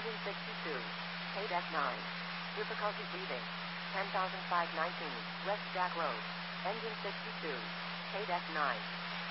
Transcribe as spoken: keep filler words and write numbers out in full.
Engine sixty-two. K-Deck nine. Difficulty breathing. ten thousand five hundred nineteen. West Jack Road. Engine sixty-two. K-Deck nine.